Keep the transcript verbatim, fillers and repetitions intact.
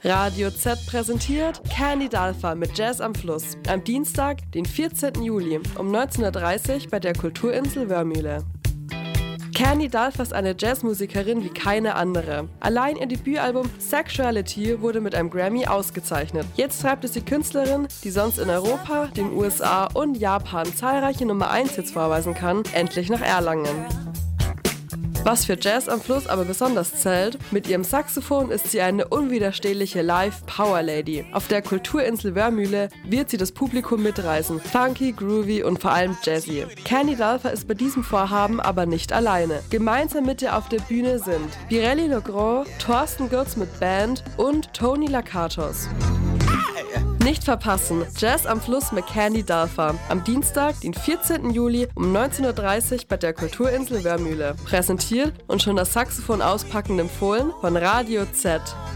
Radio Z präsentiert Candy Dalfa mit Jazz am Fluss. Am Dienstag, den vierzehnten Juli um neunzehn Uhr dreißig bei der Kulturinsel Wörmühle. Candy Dalfa ist eine Jazzmusikerin wie keine andere. Allein ihr Debütalbum Sexuality wurde mit einem Grammy ausgezeichnet. Jetzt treibt es die Künstlerin, die sonst in Europa, den U S A und Japan zahlreiche Nummer eins Hits vorweisen kann, endlich nach Erlangen. Was für Jazz am Fluss aber besonders zählt, mit ihrem Saxophon ist sie eine unwiderstehliche Live-Power-Lady. Auf der Kulturinsel Wörmühle wird sie das Publikum mitreißen. Funky, groovy und vor allem jazzy. Candy Dalfa ist bei diesem Vorhaben aber nicht alleine. Gemeinsam mit ihr auf der Bühne sind Pirelli Legrand, Thorsten Götz mit Band und Tony Lakatos. Nicht verpassen, Jazz am Fluss mit Candy Dalfa. Am Dienstag, den vierzehnten Juli um neunzehn Uhr dreißig bei der Kulturinsel Wörmühle. Präsentiert und schon das Saxophon auspackend empfohlen von Radio Z.